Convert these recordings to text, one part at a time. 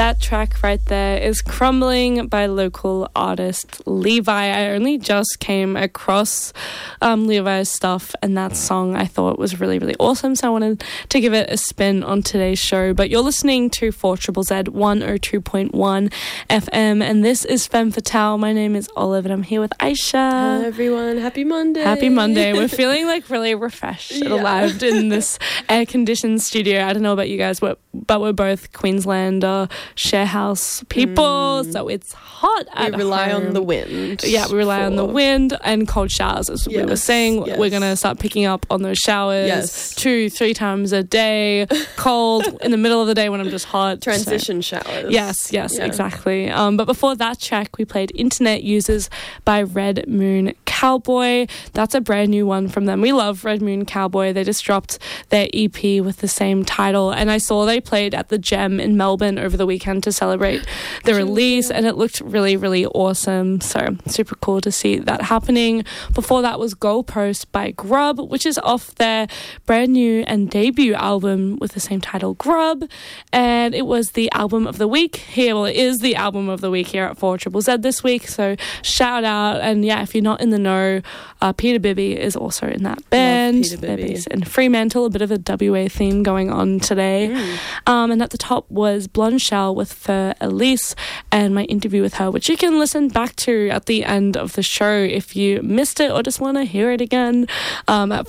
That track right there is Crumbling by local artist Levi. I only just came across Levi's stuff, and that song I thought was really, really awesome, so I wanted to give it a spin on today's show. But you're listening to 4ZZZ 102.1 FM, and this is Femme Fatale. My name is Olive, and I'm here with Aisha. Hello everyone, happy Monday. Happy Monday. We're feeling like really refreshed and alive in this air-conditioned studio. I don't know about you guys, but we're both Queenslander share house people, so it's hot at home. We rely on the wind. Yeah, we rely on the wind and cold showers, as we were saying. We're going to start picking up on those showers 2-3 times a day, cold, in the middle of the day when I'm just hot. Transition showers. Yes, exactly. But before that track, we played Internet Users by Red Moon Cowboy. That's a brand new one from them. We love Red Moon Cowboy. They just dropped their EP with the same title, and I saw they played at the Gem in Melbourne over the weekend to celebrate the release, and it looked really, really awesome. So super cool to see that happening. Before that was Goalpost by Grub, which is off their brand new and debut album with the same title, Grub, and it was the album of the week here. Well, it is the album of the week here at 4ZZZ this week, so shout out. And yeah, if you're not in the know, Peter Bibby is also in that band. They're based in Fremantle, a bit of a WA theme going on today. And at the top was Blonde Shell with Fur Elise, and my interview with her, which you can listen back to at the end of the show if you missed it or just want to hear it again, at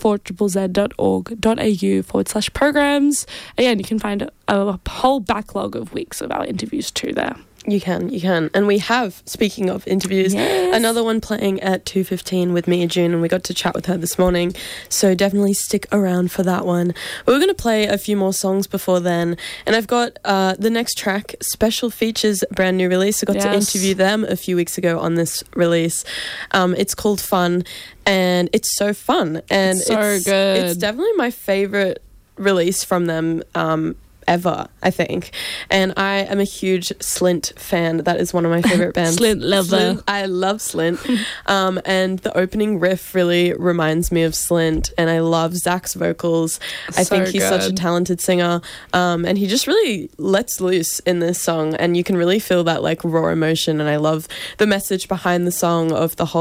4ZZZ.org.au/programs. Again, you can find a whole backlog of weeks of our interviews too there. You can. And we have, speaking of interviews, another one playing at 2:15 with Mia June, and we got to chat with her this morning, so definitely stick around for that one. But we're going to play a few more songs before then, and I've got the next track, Special Features, brand new release. I got to interview them a few weeks ago on this release. It's called Fun, and it's so fun. And it's so good. It's definitely my favourite release from them ever, I think. And I am a huge Slint fan. That is one of my favourite bands. Slint lover. I love Slint. And the opening riff really reminds me of Slint, and I love Zach's vocals. I think he's such a talented singer, and he just really lets loose in this song, and you can really feel that like raw emotion, and I love the message behind the song of the whole